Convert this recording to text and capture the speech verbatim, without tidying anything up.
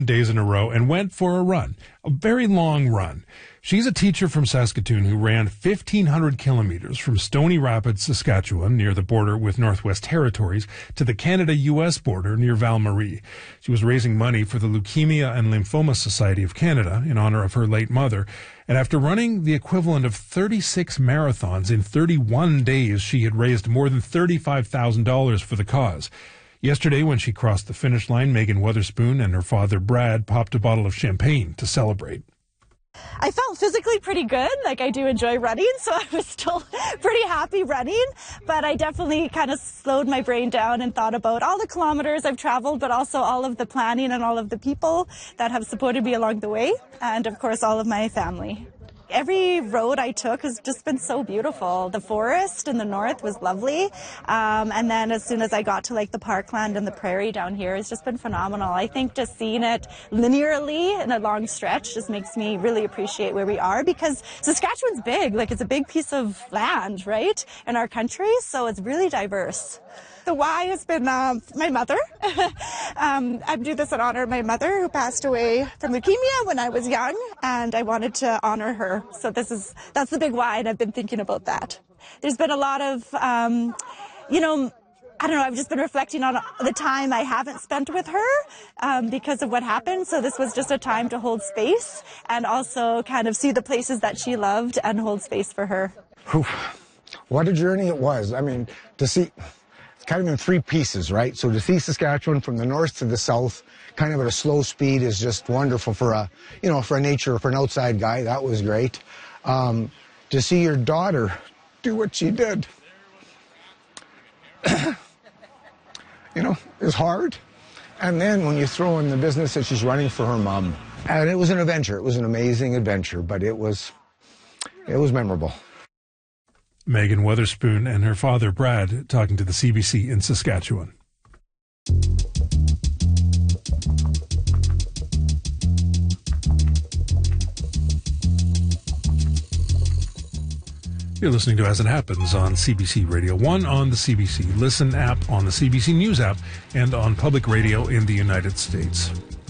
days in a row and went for a run, a very long run. She's a teacher from Saskatoon who ran fifteen hundred kilometers from Stony Rapids, Saskatchewan, near the border with Northwest Territories, to the Canada-U S border near Val-Marie. She was raising money for the Leukemia and Lymphoma Society of Canada in honor of her late mother. And after running the equivalent of thirty-six marathons in thirty-one days, she had raised more than thirty-five thousand dollars for the cause. Yesterday, when she crossed the finish line, Megan Weatherspoon and her father, Brad, popped a bottle of champagne to celebrate. I felt physically pretty good. Like, I do enjoy running, so I was still pretty happy running. But I definitely kind of slowed my brain down and thought about all the kilometers I've traveled, but also all of the planning and all of the people that have supported me along the way. And, of course, all of my family. Every road I took has just been so beautiful. The forest in the north was lovely. Um, and then as soon as I got to like the parkland and the prairie down here, it's just been phenomenal. I think just seeing it linearly in a long stretch just makes me really appreciate where we are, because Saskatchewan's big. Like, it's a big piece of land, right, in our country. So it's really diverse. The why has been um, my mother. um, I do this in honor of my mother, who passed away from leukemia when I was young, and I wanted to honor her. So this is that's the big why, and I've been thinking about that. There's been a lot of, um, you know, I don't know, I've just been reflecting on the time I haven't spent with her um, because of what happened. So this was just a time to hold space and also kind of see the places that she loved and hold space for her. Whew. What a journey it was. I mean, to see... kind of in three pieces, right? So to see Saskatchewan from the north to the south, kind of at a slow speed, is just wonderful for a, you know, for a nature, for an outside guy. That was great. Um, to see your daughter do what she did, you know, is hard. And then when you throw in the business that she's running for her mom, and it was an adventure. It was an amazing adventure, but it was, it was memorable. Megan Weatherspoon and her father, Brad, talking to the C B C in Saskatchewan. You're listening to As It Happens on C B C Radio one, on the C B C Listen app, on the C B C News app, and on public radio in the United States.